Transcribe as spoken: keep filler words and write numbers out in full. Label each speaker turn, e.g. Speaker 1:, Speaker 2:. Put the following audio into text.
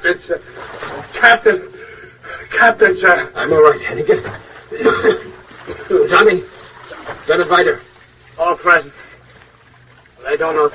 Speaker 1: It's uh, Captain. Captain, sir.
Speaker 2: I'm all right, Hennigan. Johnny, Lieutenant Viter.
Speaker 1: All present. I don't know